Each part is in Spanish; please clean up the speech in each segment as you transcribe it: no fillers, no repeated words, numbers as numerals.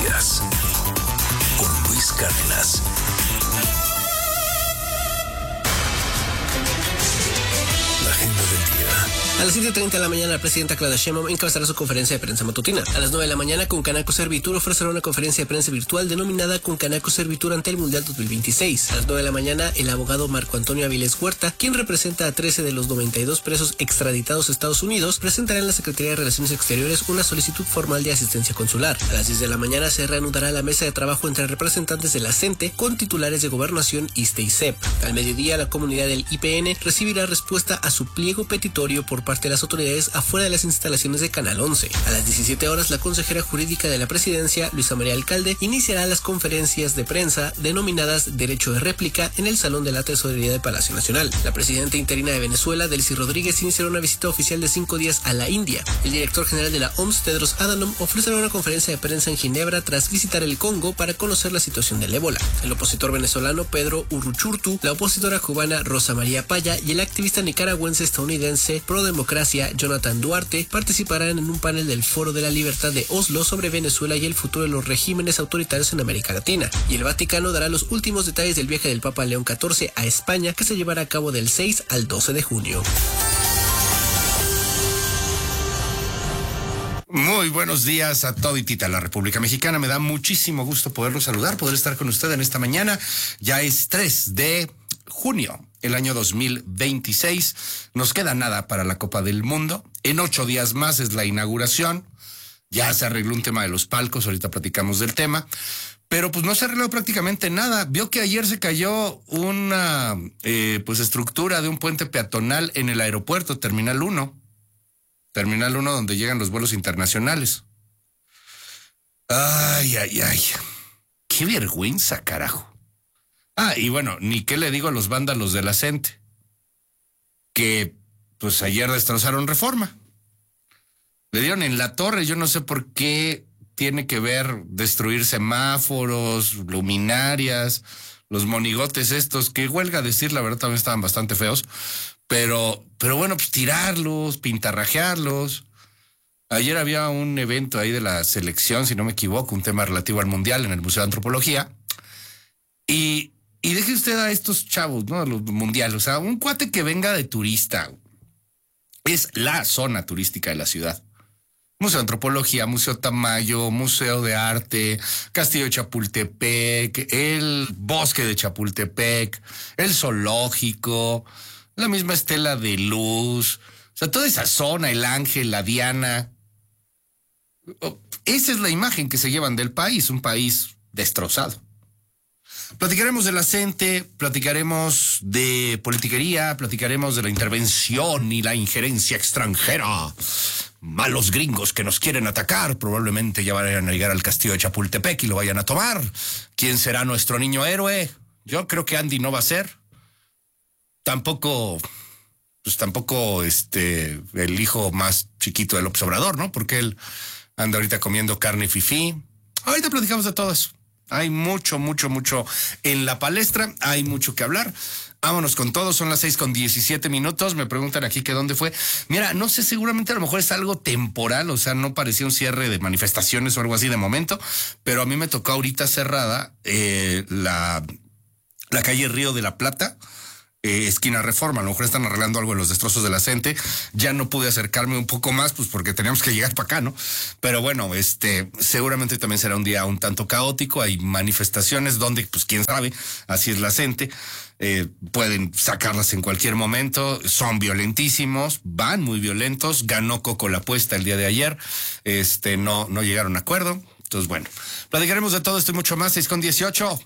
Noticias con Luis Cárdenas. La agenda del día. A las 7:30 de la mañana, la presidenta Claudia Sheinbaum encabezará su conferencia de prensa matutina. A las 9 de la mañana, Concanaco Servitur ofrecerá una conferencia de prensa virtual denominada Concanaco Servitur ante el Mundial 2026. A las 9 de la mañana, el abogado Marco Antonio Avilés Huerta, quien representa a 13 de los 92 presos extraditados a Estados Unidos, presentará en la Secretaría de Relaciones Exteriores una solicitud formal de asistencia consular. A las 10 de la mañana se reanudará la mesa de trabajo entre representantes de la CENTE con titulares de Gobernación, ISSSTE y CEP. Al mediodía, la comunidad del IPN recibirá respuesta a su pliego petitorio por parte de las autoridades afuera de las instalaciones de Canal 11. A las 17 horas, la consejera jurídica de la presidencia, Luisa María Alcalde, iniciará las conferencias de prensa denominadas Derecho de Réplica en el Salón de la Tesorería del Palacio Nacional. La presidenta interina de Venezuela, Delcy Rodríguez, iniciará una visita oficial de 5 días a la India. El director general de la OMS, Tedros Adhanom, ofrecerá una conferencia de prensa en Ginebra tras visitar el Congo para conocer la situación del ébola. El opositor venezolano Pedro Uruchurtu, la opositora cubana Rosa María Paya y el activista nicaragüense estadounidense pro democracia Jonathan Duarte participarán en un panel del Foro de la Libertad de Oslo sobre Venezuela y el futuro de los regímenes autoritarios en América Latina. Y el Vaticano dará los últimos detalles del viaje del Papa León XIV a España, que se llevará a cabo del 6 al 12 de junio. Muy buenos días a toditita la República Mexicana. Me da muchísimo gusto poderlos saludar, poder estar con usted en esta mañana. Ya es 3 de junio, el año 2026. Nos queda nada para la Copa del Mundo. En 8 días más es la inauguración. Ya se arregló un tema de los palcos, ahorita platicamos del tema. Pero pues no se arregló prácticamente nada. Vio que ayer se cayó una estructura de un puente peatonal en el aeropuerto, Terminal 1. Terminal 1, donde llegan los vuelos internacionales. Ay. Qué vergüenza, carajo. Y bueno, ni qué le digo a los vándalos de la CENTE, que pues ayer destrozaron Reforma. Le dieron en la torre. Yo no sé por qué tiene que ver destruir semáforos, luminarias, los monigotes estos, que huelga decir, la verdad también estaban bastante feos. Pero bueno, pues tirarlos, pintarrajearlos. Ayer había un evento ahí de la selección, si no me equivoco, un tema relativo al Mundial en el Museo de Antropología. Y deje usted a estos chavos, ¿no? A los mundiales. O sea, un cuate que venga de turista. Es la zona turística de la ciudad. Museo de Antropología, Museo Tamayo, Museo de Arte, Castillo de Chapultepec, el Bosque de Chapultepec, el Zoológico, la misma Estela de Luz. O sea, toda esa zona, el Ángel, la Diana. Esa es la imagen que se llevan del país, un país destrozado. Platicaremos de la CENTE, platicaremos de politiquería, platicaremos de la intervención y la injerencia extranjera. Malos gringos que nos quieren atacar, probablemente ya vayan a llegar al Castillo de Chapultepec y lo vayan a tomar. ¿Quién será nuestro niño héroe? Yo creo que Andy no va a ser. Tampoco el hijo más chiquito del observador, ¿no? Porque él anda ahorita comiendo carne fifí. Ahorita platicamos de todo eso. Hay mucho en la palestra, hay mucho que hablar. Vámonos con todo, son las 6:17. Me preguntan aquí que dónde fue. Mira, no sé, seguramente a lo mejor es algo temporal, o sea, no parecía un cierre de manifestaciones o algo así de momento, pero a mí me tocó ahorita cerrada la calle Río de la Plata, esquina Reforma. A lo mejor están arreglando algo de los destrozos de la CENTE. Ya no pude acercarme un poco más, pues porque teníamos que llegar para acá, ¿no? Pero bueno, seguramente también será un día un tanto caótico. Hay manifestaciones donde, pues quién sabe, así es la CENTE. Pueden sacarlas en cualquier momento. Son violentísimos, van muy violentos. Ganó Coco la apuesta el día de ayer. No llegaron a acuerdo. Entonces, bueno, platicaremos de todo esto y mucho más. 6:18.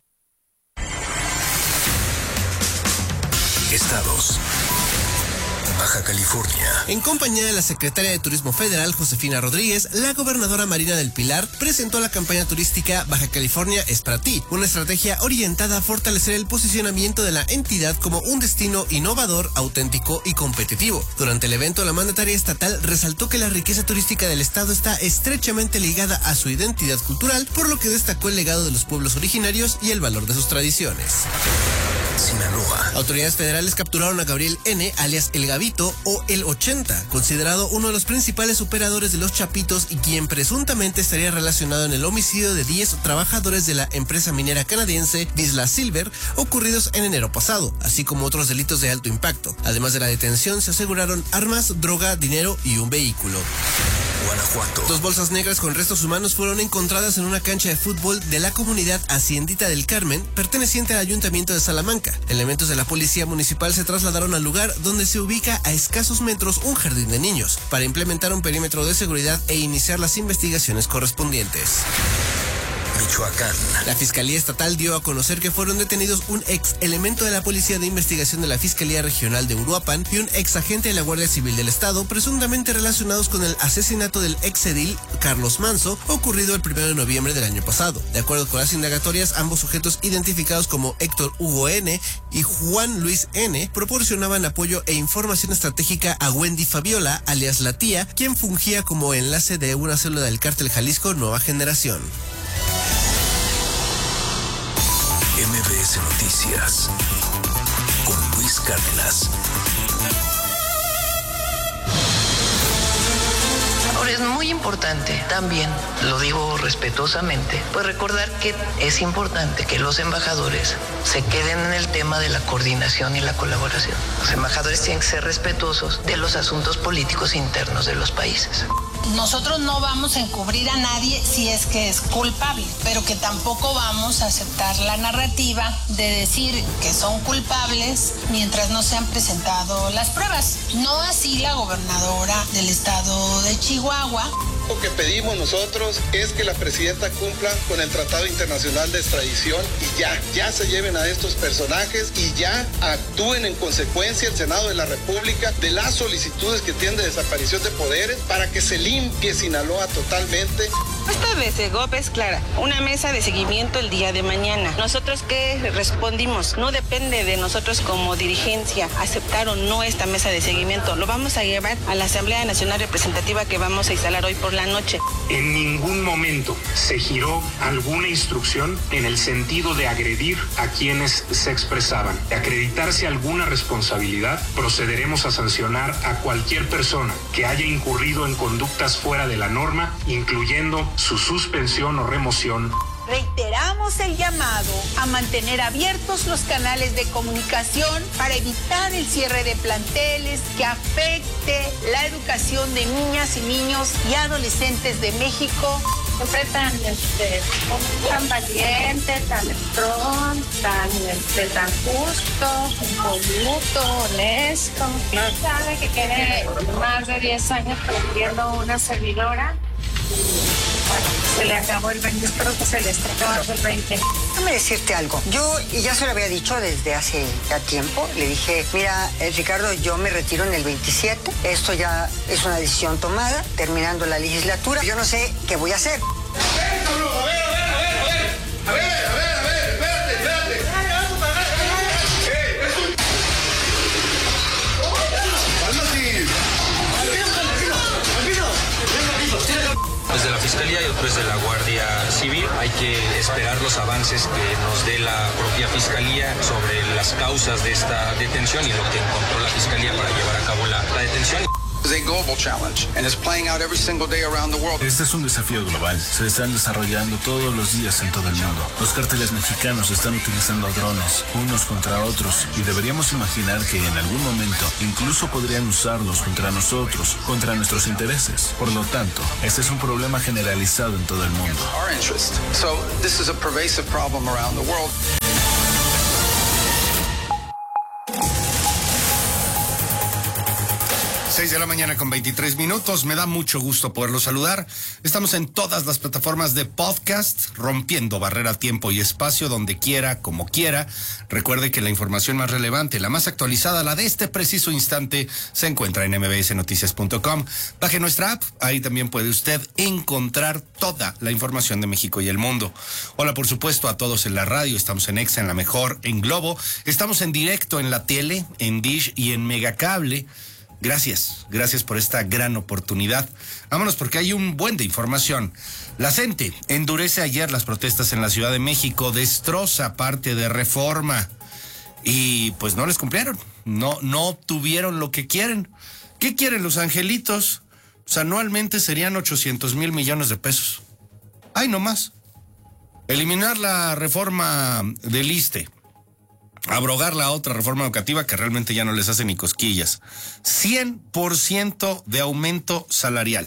Estados. Baja California. En compañía de la secretaria de Turismo Federal, Josefina Rodríguez, la gobernadora Marina del Pilar presentó la campaña turística Baja California es para ti, una estrategia orientada a fortalecer el posicionamiento de la entidad como un destino innovador, auténtico y competitivo. Durante el evento, la mandataria estatal resaltó que la riqueza turística del estado está estrechamente ligada a su identidad cultural, por lo que destacó el legado de los pueblos originarios y el valor de sus tradiciones. Sinaloa. Autoridades federales capturaron a Gabriel N., alias El Gavito o El 80, considerado uno de los principales operadores de los Chapitos y quien presuntamente estaría relacionado en el homicidio de 10 trabajadores de la empresa minera canadiense Vizsla Silver, ocurridos en enero pasado, así como otros delitos de alto impacto. Además de la detención, se aseguraron armas, droga, dinero y un vehículo. Guanajuato. 2 bolsas negras con restos humanos fueron encontradas en una cancha de fútbol de la comunidad Haciendita del Carmen, perteneciente al Ayuntamiento de Salamanca. Elementos de la policía municipal se trasladaron al lugar donde se ubica a escasos metros un jardín de niños, para implementar un perímetro de seguridad e iniciar las investigaciones correspondientes. Michoacán. La Fiscalía Estatal dio a conocer que fueron detenidos un ex elemento de la Policía de Investigación de la Fiscalía Regional de Uruapan y un ex agente de la Guardia Civil del Estado, presuntamente relacionados con el asesinato del ex edil Carlos Manso, ocurrido el 1 de noviembre del año pasado. De acuerdo con las indagatorias, ambos sujetos identificados como Héctor Hugo N. y Juan Luis N. proporcionaban apoyo e información estratégica a Wendy Fabiola, alias La Tía, quien fungía como enlace de una célula del Cártel Jalisco Nueva Generación. MBS Noticias con Luis Cárdenas. Ahora es muy importante también, lo digo respetuosamente, pues recordar que es importante que los embajadores se queden en el tema de la coordinación y la colaboración. Los embajadores tienen que ser respetuosos de los asuntos políticos internos de los países. Nosotros no vamos a encubrir a nadie si es que es culpable, pero que tampoco vamos a aceptar la narrativa de decir que son culpables mientras no se han presentado las pruebas. No así la gobernadora del estado de Chihuahua. Lo que pedimos nosotros es que la presidenta cumpla con el Tratado Internacional de Extradición y ya se lleven a estos personajes y ya actúen en consecuencia el Senado de la República de las solicitudes que tienen de desaparición de poderes para que se limpie Sinaloa totalmente. Esta de Segov es clara, una mesa de seguimiento el día de mañana. ¿Nosotros qué respondimos? No depende de nosotros como dirigencia aceptar o no esta mesa de seguimiento. Lo vamos a llevar a la Asamblea Nacional Representativa que vamos a instalar hoy por la noche. En ningún momento se giró alguna instrucción en el sentido de agredir a quienes se expresaban. De acreditarse alguna responsabilidad, procederemos a sancionar a cualquier persona que haya incurrido en conductas fuera de la norma, incluyendo su suspensión o remoción. Reiteramos el llamado a mantener abiertos los canales de comunicación para evitar el cierre de planteles que afecte la educación de niñas y niños y adolescentes de México. Siempre tan valiente, tan electrón, tan justo, impoluto, honesto. No sabe que tiene más de 10 años presidiendo una servidora. Se le acabó el 20, espero que se le esté acabando el 20. Déjame decirte algo. Yo, y ya se lo había dicho desde hace ya tiempo, le dije, mira, Ricardo, yo me retiro en el 27. Esto ya es una decisión tomada, terminando la legislatura. Yo no sé qué voy a hacer. A ver, espérate. Desde la Fiscalía y otro desde la Guardia Civil. Hay que esperar los avances que nos dé la propia Fiscalía sobre las causas de esta detención y lo que encontró la Fiscalía para llevar a cabo la detención. Este es un desafío global. Se están desarrollando todos los días en todo el mundo. Los cárteles mexicanos están utilizando drones unos contra otros y deberíamos imaginar que en algún momento incluso podrían usarlos contra nosotros, contra nuestros intereses. Por lo tanto, este es un problema generalizado en todo el mundo. 6 de la mañana con 23 minutos. Me da mucho gusto poderlo saludar. Estamos en todas las plataformas de podcast, rompiendo barrera, tiempo y espacio, donde quiera, como quiera. Recuerde que la información más relevante, la más actualizada, la de este preciso instante, se encuentra en mbsnoticias.com. Baje nuestra app, ahí también puede usted encontrar toda la información de México y el mundo. Hola, por supuesto, a todos en la radio. Estamos en Exa, en La Mejor, en Globo. Estamos en directo en la tele, en Dish y en Megacable. Gracias por esta gran oportunidad. Vámonos porque hay un buen de información. La CENTE endurece ayer las protestas en la Ciudad de México, destroza parte de Reforma. y pues no les cumplieron, no obtuvieron lo que quieren. ¿Qué quieren los angelitos? Pues anualmente serían 800,000 millones de pesos. ¡Ay, no más! Eliminar la reforma del ISSSTE, abrogar la otra reforma educativa que realmente ya no les hace ni cosquillas. 100% de aumento salarial.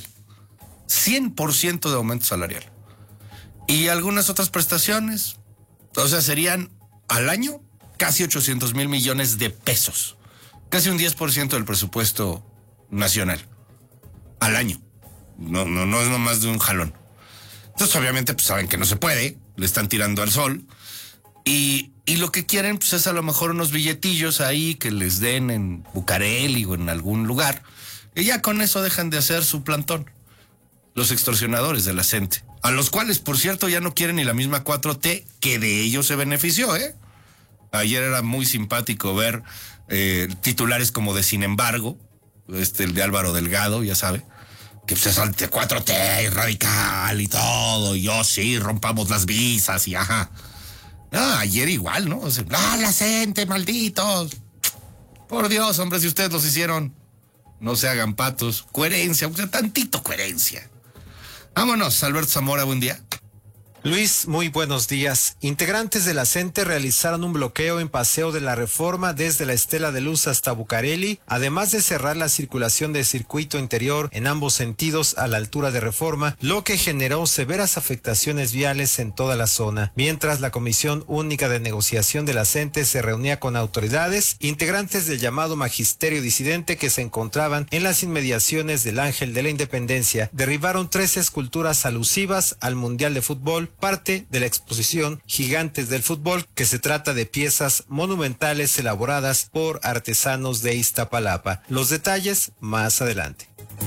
100% de aumento salarial. Y algunas otras prestaciones, o sea, serían al año casi 800,000 millones de pesos. Casi un 10% del presupuesto nacional. Al año. No es nomás de un jalón. Entonces, obviamente, pues saben que no se puede, le están tirando al sol. Y lo que quieren, pues es a lo mejor unos billetillos ahí que les den en Bucareli o en algún lugar. Y ya con eso dejan de hacer su plantón. Los extorsionadores de la CENTE. A los cuales, por cierto, ya no quieren ni la misma 4T que de ellos se benefició, ¿eh? Ayer era muy simpático ver titulares como de Sin embargo, el de Álvaro Delgado, ya sabe, que pues es ante 4T y radical y todo, y yo sí, rompamos las visas y ajá. Ayer igual, ¿no? O sea, la CENTE, malditos. Por Dios, hombre, si ustedes los hicieron, no se hagan patos. Coherencia, o sea, tantito coherencia. Vámonos, Alberto Zamora, buen día. Luis, muy buenos días. Integrantes de la CENTE realizaron un bloqueo en Paseo de la Reforma desde la Estela de Luz hasta Bucareli, además de cerrar la circulación de circuito interior en ambos sentidos a la altura de Reforma, lo que generó severas afectaciones viales en toda la zona. Mientras la Comisión Única de Negociación de la CENTE se reunía con autoridades, integrantes del llamado Magisterio Disidente que se encontraban en las inmediaciones del Ángel de la Independencia, derribaron 3 esculturas alusivas al Mundial de Fútbol, parte de la exposición Gigantes del Fútbol, que se trata de piezas monumentales elaboradas por artesanos de Iztapalapa. Los detalles más adelante.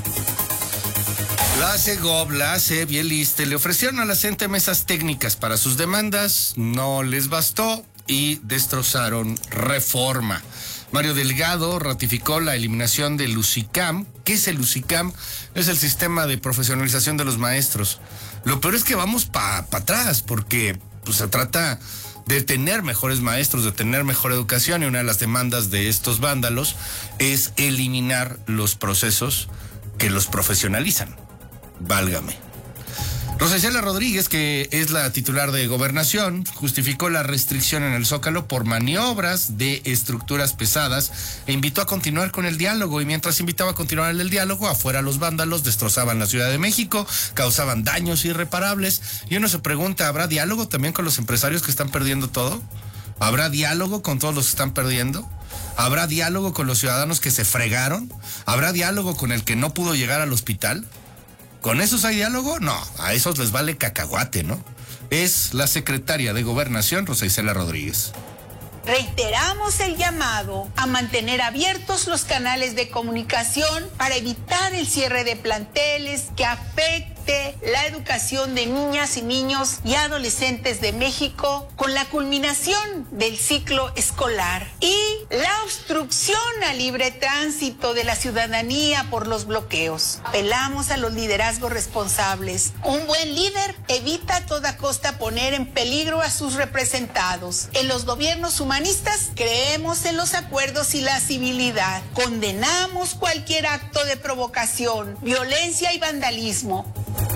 La CEGOB, la CEP y el ISSSTE le ofrecieron a la CENTE mesas técnicas para sus demandas, no les bastó y destrozaron Reforma. Mario Delgado ratificó la eliminación del UCICAM. ¿Qué es el UCICAM? Es el sistema de profesionalización de los maestros. Lo peor es que vamos para atrás, porque pues, se trata de tener mejores maestros, de tener mejor educación, y una de las demandas de estos vándalos es eliminar los procesos que los profesionalizan. Válgame. Rosa Isela Rodríguez, que es la titular de Gobernación, justificó la restricción en el Zócalo por maniobras de estructuras pesadas e invitó a continuar con el diálogo. Y mientras invitaba a continuar el diálogo, afuera los vándalos destrozaban la Ciudad de México, causaban daños irreparables. Y uno se pregunta, ¿habrá diálogo también con los empresarios que están perdiendo todo? ¿Habrá diálogo con todos los que están perdiendo? ¿Habrá diálogo con los ciudadanos que se fregaron? ¿Habrá diálogo con el que no pudo llegar al hospital? ¿Con esos hay diálogo? No, a esos les vale cacahuate, ¿no? Es la secretaria de Gobernación, Rosa Isela Rodríguez. Reiteramos el llamado a mantener abiertos los canales de comunicación para evitar el cierre de planteles que afecte la educación de niñas y niños y adolescentes de México con la culminación del ciclo escolar y la obstrucción al libre tránsito de la ciudadanía por los bloqueos. Apelamos a los liderazgos responsables. Un buen líder evita a toda costa poner en peligro a sus representados. En los gobiernos humanistas creemos en los acuerdos y la civilidad. Condenamos cualquier acto de provocación, violencia y vandalismo.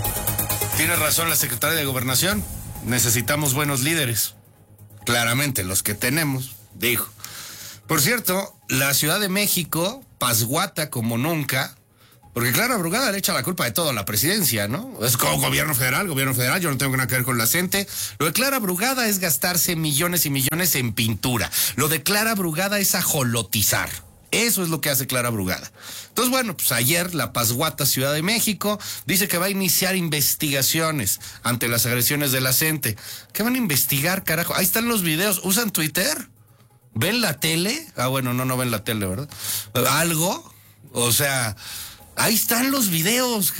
Tiene razón la secretaria de Gobernación. Necesitamos buenos líderes. Claramente, los que tenemos, dijo. Por cierto, la Ciudad de México, pasguata como nunca, porque Clara Brugada le echa la culpa de todo a la presidencia, ¿no? Es como gobierno federal, yo no tengo nada que ver con la CENTE. Lo de Clara Brugada es gastarse millones y millones en pintura. Lo de Clara Brugada es ajolotizar. Eso es lo que hace Clara Brugada. Entonces, bueno, pues ayer la pasguata Ciudad de México dice que va a iniciar investigaciones ante las agresiones de la CENTE. ¿Qué van a investigar, carajo? Ahí están los videos. ¿Usan Twitter? ¿Ven la tele? Bueno, no ven la tele, ¿verdad? ¿Algo? O sea, ahí están los videos.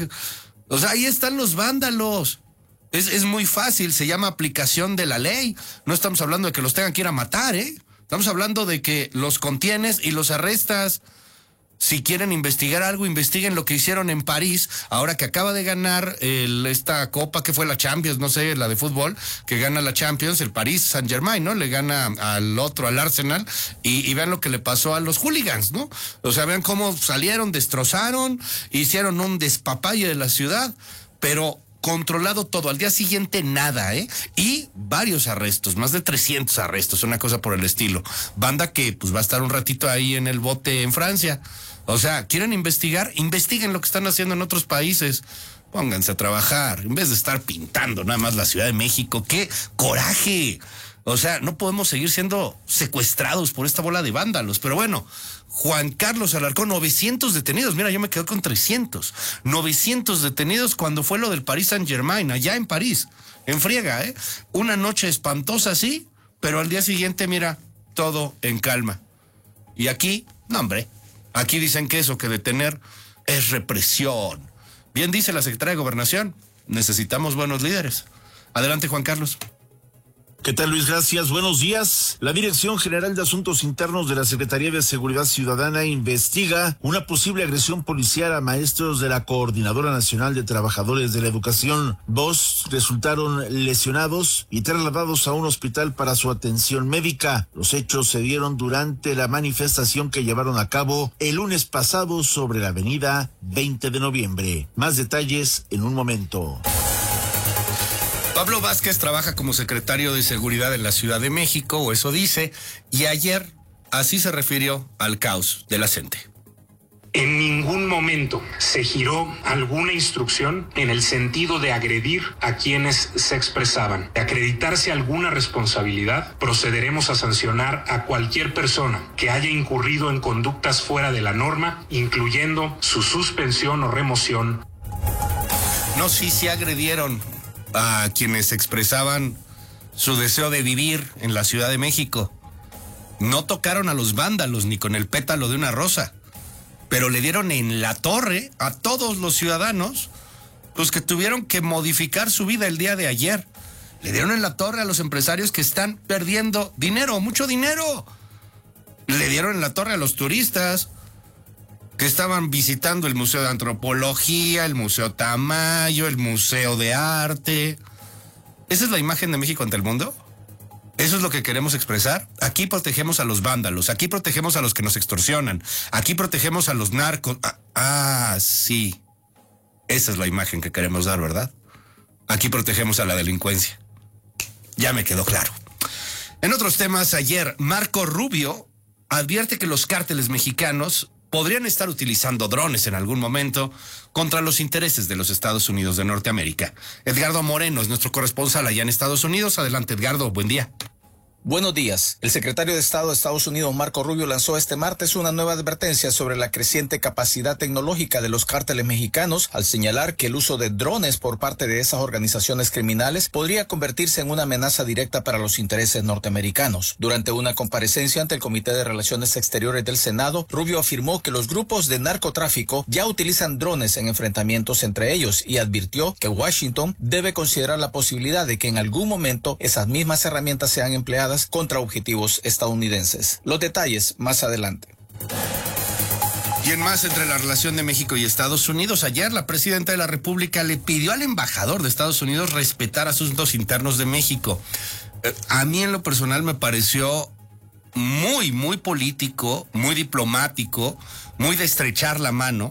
O sea, ahí están los vándalos. Es muy fácil, se llama aplicación de la ley. No estamos hablando de que los tengan que ir a matar, ¿eh? Estamos hablando de que los contienes y los arrestas. Si quieren investigar algo, investiguen lo que hicieron en París, ahora que acaba de ganar esta copa que fue la Champions, no sé, la de fútbol, que gana la Champions, el Paris Saint-Germain, ¿no? Le gana al Arsenal, y vean lo que le pasó a los hooligans, ¿no? O sea, vean cómo salieron, destrozaron, hicieron un despapalle de la ciudad, pero controlado todo. Al día siguiente nada, y varios arrestos, más de 300 arrestos, una cosa por el estilo. Banda que pues va a estar un ratito ahí en el bote en Francia. O sea, ¿quieren investigar? Investiguen lo que están haciendo en otros países. Pónganse a trabajar, en vez de estar pintando nada más la Ciudad de México. ¡Qué coraje! O sea, no podemos seguir siendo secuestrados por esta bola de vándalos. Pero bueno, Juan Carlos Alarcón, 900 detenidos. Mira, yo me quedo con 300. 900 detenidos cuando fue lo del Paris Saint-Germain, allá en París, en friega, Una noche espantosa, sí, pero al día siguiente, mira, todo en calma. Y aquí, no, hombre, aquí dicen que eso, que detener es represión. Bien dice la secretaria de Gobernación, necesitamos buenos líderes. Adelante, Juan Carlos. ¿Qué tal, Luis? Gracias. Buenos días. La Dirección General de Asuntos Internos de la Secretaría de Seguridad Ciudadana investiga una posible agresión policial a maestros de la Coordinadora Nacional de Trabajadores de la Educación. Dos resultaron lesionados y trasladados a un hospital para su atención médica. Los hechos se dieron durante la manifestación que llevaron a cabo el lunes pasado sobre la avenida 20 de noviembre. Más detalles en un momento. Pablo Vázquez trabaja como secretario de Seguridad en la Ciudad de México, o eso dice, y ayer así se refirió al caos de la CENTE. En ningún momento se giró alguna instrucción en el sentido de agredir a quienes se expresaban. De acreditarse alguna responsabilidad, procederemos a sancionar a cualquier persona que haya incurrido en conductas fuera de la norma, incluyendo su suspensión o remoción. No, sí agredieron a quienes expresaban su deseo de vivir en la Ciudad de México. No tocaron a los vándalos ni con el pétalo de una rosa, pero le dieron en la torre a todos los ciudadanos, los que tuvieron que modificar su vida el día de ayer. Le dieron en la torre a los empresarios que están perdiendo dinero, mucho dinero. Le dieron en la torre a los turistas que estaban visitando el Museo de Antropología, el Museo Tamayo, el Museo de Arte. ¿Esa es la imagen de México ante el mundo? ¿Eso es lo que queremos expresar? Aquí protegemos a los vándalos, aquí protegemos a los que nos extorsionan, aquí protegemos a los narcos. Sí. Esa es la imagen que queremos dar, ¿verdad? Aquí protegemos a la delincuencia. Ya me quedó claro. En otros temas, ayer Marco Rubio advierte que los cárteles mexicanos podrían estar utilizando drones en algún momento contra los intereses de los Estados Unidos de Norteamérica. Edgardo Moreno es nuestro corresponsal allá en Estados Unidos. Adelante, Edgardo, buen día. Buenos días. El secretario de Estado de Estados Unidos, Marco Rubio, lanzó este martes una nueva advertencia sobre la creciente capacidad tecnológica de los cárteles mexicanos, al señalar que el uso de drones por parte de esas organizaciones criminales podría convertirse en una amenaza directa para los intereses norteamericanos. Durante una comparecencia ante el Comité de Relaciones Exteriores del Senado, Rubio afirmó que los grupos de narcotráfico ya utilizan drones en enfrentamientos entre ellos y advirtió que Washington debe considerar la posibilidad de que en algún momento esas mismas herramientas sean empleadas contra objetivos estadounidenses. Los detalles más adelante. Y en más, entre la relación de México y Estados Unidos, ayer la presidenta de la República le pidió al embajador de Estados Unidos respetar asuntos internos de México. A mí en lo personal me pareció muy político, muy diplomático, muy de estrechar la mano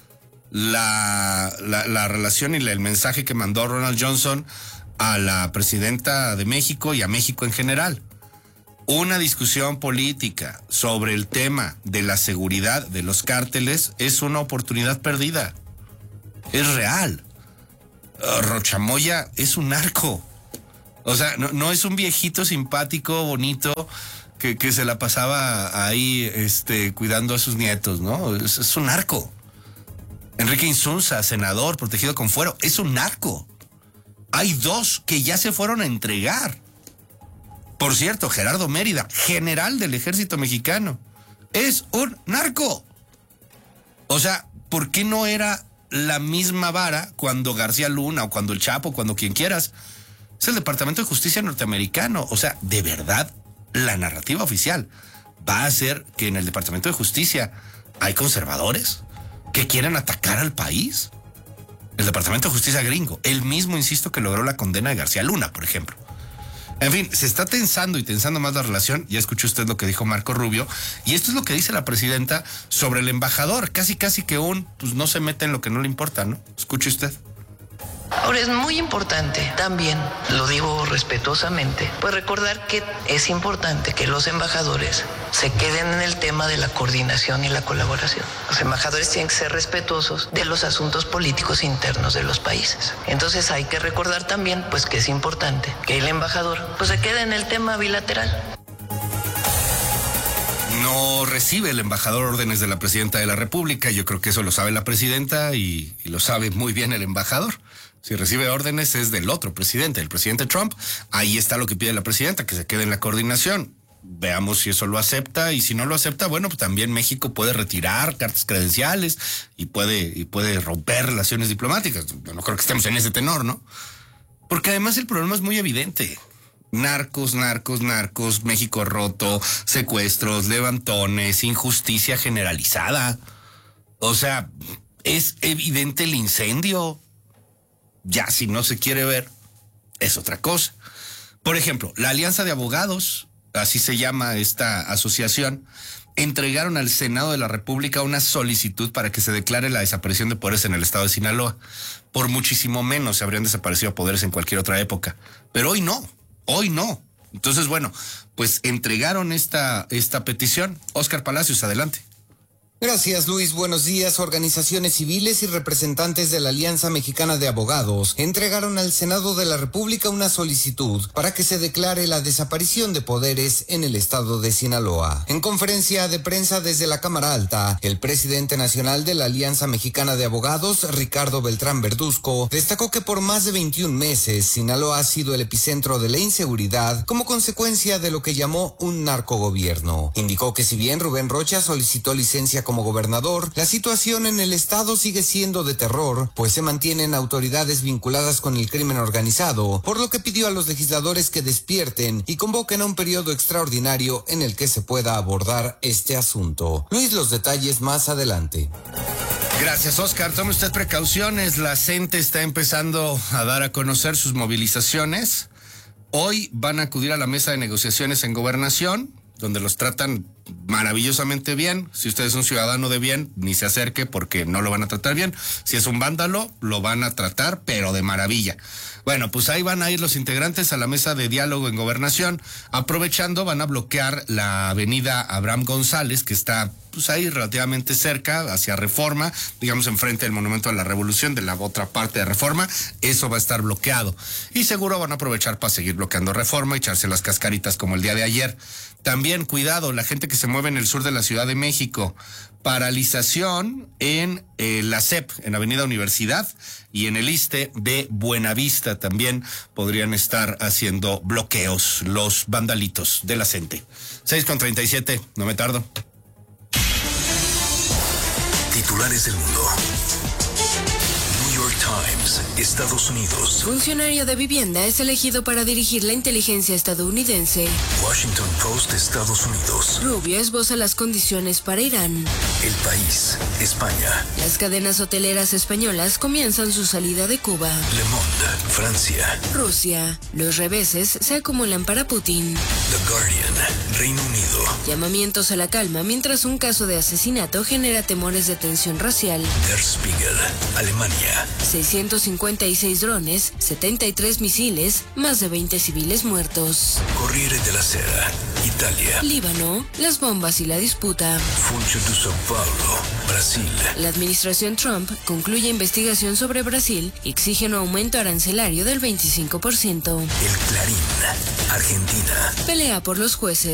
la relación y el mensaje que mandó Ronald Johnson a la presidenta de México y a México en general. Una discusión política sobre el tema de la seguridad de los cárteles es una oportunidad perdida. Es real. Rochamoya es un narco. O sea, no es un viejito simpático, bonito, que se la pasaba ahí cuidando a sus nietos, ¿no? Es un narco. Enrique Insunza, senador protegido con fuero, es un narco. Hay dos que ya se fueron a entregar. Por cierto, Gerardo Mérida, general del Ejército Mexicano, es un narco. O sea, ¿por qué no era la misma vara cuando García Luna o cuando el Chapo, cuando quien quieras? Es el Departamento de Justicia norteamericano. O sea, de verdad, la narrativa oficial va a ser que en el Departamento de Justicia hay conservadores que quieren atacar al país. El Departamento de Justicia gringo, el mismo, insisto, que logró la condena de García Luna, por ejemplo. En fin, se está tensando y tensando más la relación. Ya escuchó usted lo que dijo Marco Rubio. Y esto es lo que dice la presidenta sobre el embajador. Casi que pues no se mete en lo que no le importa, ¿no? Escuche usted. Ahora es muy importante también, lo digo respetuosamente, pues recordar que es importante que los embajadores se queden en el tema de la coordinación y la colaboración. Los embajadores tienen que ser respetuosos de los asuntos políticos internos de los países. Entonces hay que recordar también pues que es importante que el embajador pues se quede en el tema bilateral. No recibe el embajador órdenes de la presidenta de la República. Yo creo que eso lo sabe la presidenta y lo sabe muy bien el embajador. Si recibe órdenes es del otro presidente, el presidente Trump. Ahí está lo que pide la presidenta, que se quede en la coordinación. Veamos si eso lo acepta, y si no lo acepta, bueno, pues también México puede retirar cartas credenciales y puede romper relaciones diplomáticas. No creo que estemos en ese tenor, ¿no? Porque además el problema es muy evidente. Narcos, México roto, secuestros, levantones, injusticia generalizada. O sea, es evidente el incendio. Ya, si no se quiere ver, es otra cosa. Por ejemplo, la Alianza de Abogados, así se llama esta asociación, entregaron al Senado de la República una solicitud para que se declare la desaparición de poderes en el estado de Sinaloa. Por muchísimo menos se habrían desaparecido poderes en cualquier otra época. Pero hoy no. Entonces, bueno, pues entregaron esta petición. Óscar Palacios, adelante. Gracias, Luis. Buenos días. Organizaciones civiles y representantes de la Alianza Mexicana de Abogados entregaron al Senado de la República una solicitud para que se declare la desaparición de poderes en el estado de Sinaloa. En conferencia de prensa desde la Cámara Alta, el presidente nacional de la Alianza Mexicana de Abogados, Ricardo Beltrán Verduzco, destacó que por más de 21 meses Sinaloa ha sido el epicentro de la inseguridad como consecuencia de lo que llamó un narcogobierno. Indicó que si bien Rubén Rocha solicitó licencia como gobernador, la situación en el estado sigue siendo de terror, pues se mantienen autoridades vinculadas con el crimen organizado, por lo que pidió a los legisladores que despierten y convoquen a un periodo extraordinario en el que se pueda abordar este asunto. Luis, los detalles más adelante. Gracias, Óscar. Tome usted precauciones. La CENTE está empezando a dar a conocer sus movilizaciones. Hoy van a acudir a la mesa de negociaciones en Gobernación, donde los tratan maravillosamente bien. Si usted es un ciudadano de bien, ni se acerque porque no lo van a tratar bien. Si es un vándalo, lo van a tratar, pero de maravilla. Bueno, pues ahí van a ir los integrantes a la mesa de diálogo en Gobernación. Aprovechando, van a bloquear la avenida Abraham González, que está pues ahí relativamente cerca, hacia Reforma, digamos enfrente del Monumento a la Revolución, de la otra parte de Reforma. Eso va a estar bloqueado. Y seguro van a aprovechar para seguir bloqueando Reforma y echarse las cascaritas como el día de ayer. También, cuidado, la gente que se mueve en el sur de la Ciudad de México. Paralización en la CEP, en Avenida Universidad, y en el ISSSTE de Buenavista también podrían estar haciendo bloqueos los vandalitos de la CENTE. 6:37, no me tardo. Titulares del mundo. New York Times, Estados Unidos. Funcionario de vivienda es elegido para dirigir la inteligencia estadounidense. Washington Post, Estados Unidos. Rubio esboza las condiciones para Irán. El País, España. Las cadenas hoteleras españolas comienzan su salida de Cuba. Le Monde, Francia. Rusia. Los reveses se acumulan para Putin. The Guardian, Reino Unido. Llamamientos a la calma mientras un caso de asesinato genera temores de tensión racial. Der Spiegel, Alemania. 656 drones, 73 misiles, más de 20 civiles muertos. Corriere della Sera, Italia. Líbano, las bombas y la disputa. Funcho de São Paulo, Brasil. La administración Trump concluye investigación sobre Brasil y exige un aumento arancelario del 25%. El Clarín, Argentina. Pelea por los jueces.